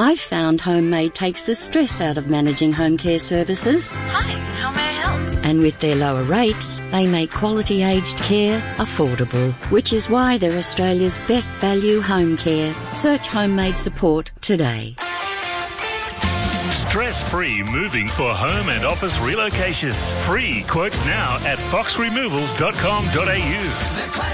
I've found Homemade takes the stress out of managing home care services. Hi, how may I help? And with their lower rates, they make quality aged care affordable, which is why they're Australia's best value home care. Search Homemade support today. Stress-free moving for home and office relocations. Free quotes now at foxremovals.com.au.